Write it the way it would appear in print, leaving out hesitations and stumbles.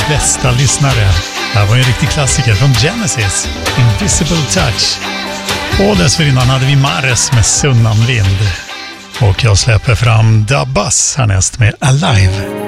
bästa lyssnare. Det här var en riktig klassiker från Genesis, Invisible Touch. Och dessförinnan hade vi Mares med Sunnan Vind. Och jag släpper fram Dabbas härnäst med Alive.